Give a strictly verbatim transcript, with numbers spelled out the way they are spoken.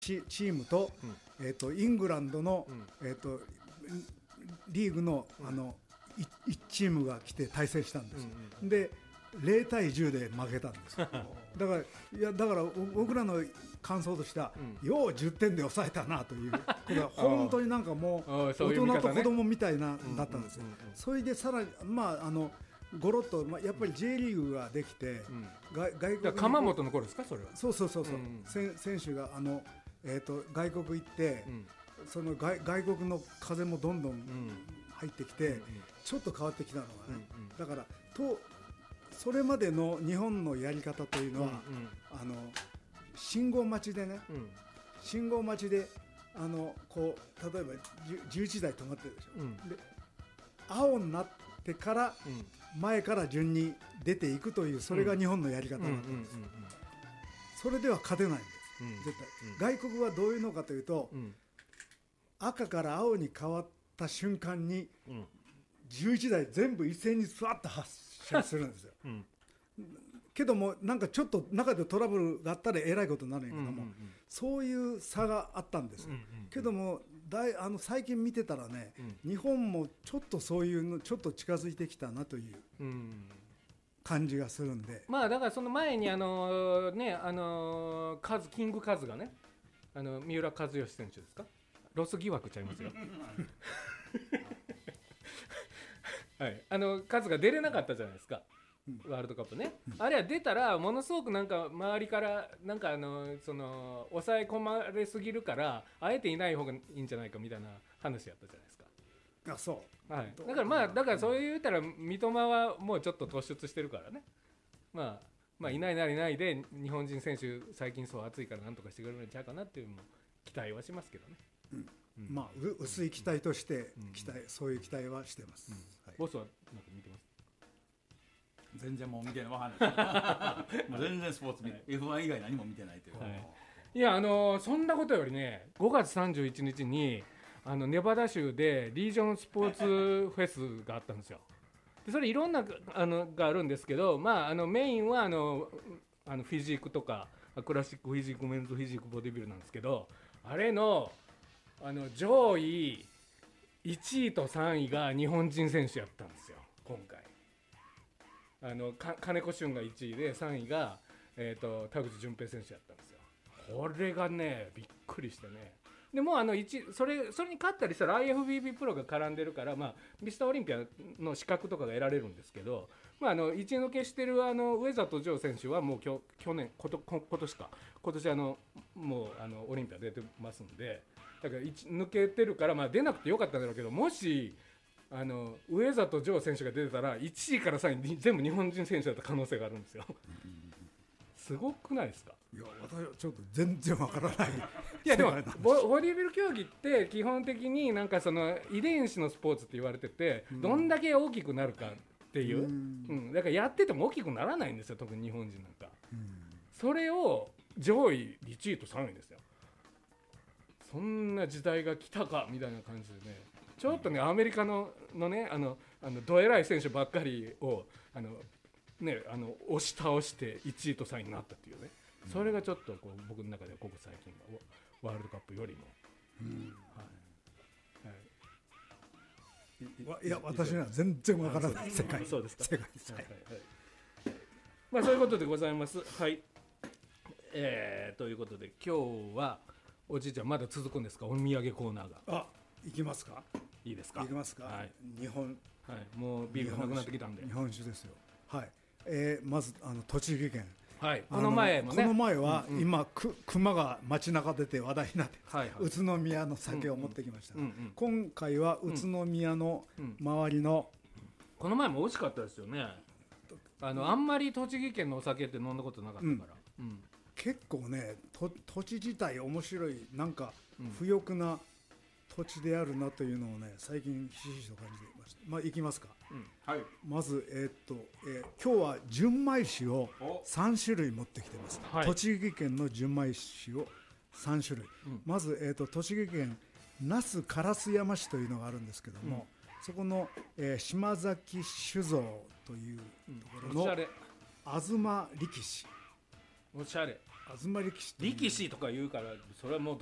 チ, チームと、うんえー、とイングランドの、うんえー、とリーグ の, あのいちチームが来て対戦したんです、うんうん、でゼロたいじゅうで負けたんですだからいやだから僕らの感想としては、うん、ようじゅってんで抑えたなというこれは本当になんかもう大人と子供みたいなだったんですよ。それでさらにまああのゴロッと、まあ、やっぱり J リーグができて、うん、外外国鎌本の頃ですかそれは。 そうそうそうそう、うん、選手があの、えー、と外国行って、うん、その 外, 外国の風もどんどん入ってきて、うん、ちょっと変わってきたのがね、うん、だからとそれまでの日本のやり方というのは、うんうん、あの信号待ちでね、うん、信号待ちであのこう例えばじゅういちだい止まってるでしょ、うん、で青になってから前から順に出ていくという、それが日本のやり方だったんです。それでは勝てないんです、うん、絶対、うん、外国はどういうのかというと、うん、赤から青に変わった瞬間に、うん、じゅういちだい全部一斉にスワッと発射するんですよ、うん、けどもなんかちょっと中でトラブルがあったらえらいことになるんやけども、うんうんうん、そういう差があったんです、うんうんうん、けどもだいあの最近見てたらね、うん、日本もちょっとそういうのちょっと近づいてきたなという感じがするんで、 まあだからその前にあのねあのカズキングカズがね、あの三浦知良選手ですか、ロス疑惑ちゃいますよはい、あのカズが出れなかったじゃないですか、ワールドカップね、うん、あれは出たらものすごくなんか周りからなんかあのその抑え込まれすぎるからあえていない方がいいんじゃないかみたいな話やったじゃないですか。 あ、そう、 はい、だからまあだからそう言ったら三笘はもうちょっと突出してるからね、まあまあいないなりないで日本人選手最近そう熱いからなんとかしてくれるんちゃうかなっていうのも期待はしますけどね、うんうん、まあ薄い期待として期待、うん、そういう期待はしてます、うんはい、ボスはなんか見てます？ 全然もう見てないわかんないもう全然スポーツ見、はい、エフワン 以外何も見てないという、はい、 いやあのー、そんなことよりねごがつさんじゅういちにちにあのネバダ州でリージョンスポーツフェスがあったんですよ。でそれいろんなあのがあるんですけど、まあ、あのメインはあのあのフィジークとかクラシックフィジークメンズフィジークボディビルなんですけど、あれ の, あの上位いちいとさんいが日本人選手やったんですよ今回。あのか金子俊がいちいでさんいが、えー、と田口淳平選手やったんですよ。これがねびっくりしてね、でもあのそれそれに勝ったりしたら アイエフビービー プロが絡んでるから、まあ、ミスターオリンピアの資格とかが得られるんですけど、まあ、あの一抜けしてるあの上里城選手はもうきょ去年こと今年か今年あのもうあのオリンピア出てますんで、だから一抜けてるから、まあ、出なくてよかったんだろうけど、もしあの上里城選手が出てたらいちいからさんい全部日本人選手だった可能性があるんですよすごくないですか？ いや私はちょっと全然わからないいやでもボ, ボディビル競技って基本的になんかその遺伝子のスポーツって言われてて、うん、どんだけ大きくなるかっていう、うんうん、だからやってても大きくならないんですよ特に日本人なんか、うん、それを上位いちいとさんいですよ。そんな時代が来たかみたいな感じでね、ちょっとねアメリカ の, のねあのあのどえらい選手ばっかりをあのね、あの押し倒していちいとさんいになったっていうね、それがちょっとこう僕の中ではここ最近のワールドカップよりも、うんはいはい、いや私には全然わからない世界そうですか世界です、 はいはいはい、まあそういうことでございます。はい、えー、ということで今日はおじいちゃんまだ続くんですか、お土産コーナーが。 あ、行きますか。 いいですか。 行きますか、はい、日本、 はい、もうビールがなくなってきたんで日本酒ですよ。はい、えー、まずあの栃木県、 はい、この前もね、 この前は、うんうん、今く熊が街中出て話題になって、はいはい、宇都宮の酒を持ってきました、うんうん、今回は宇都宮の周りの、 うんうん、この前も美味しかったですよね。あのあんまり栃木県のお酒って飲んだことなかったから、うんうん、 結構ねと土地自体面白い、なんか不欲な土地であるなというのをね最近ひしひしと感じていました。まあ行きますか、うんはい、まず、えーっとえー、今日は純米酒をさんしゅるい持ってきてます、はい、栃木県の純米酒をさんしゅるい、うん、まず、えーっと栃木県那須烏山市というのがあるんですけども、うん、そこの、えー、島崎酒造というところの、うん、東力士おしゃれ東力士っていう力士とか言うからそれはもう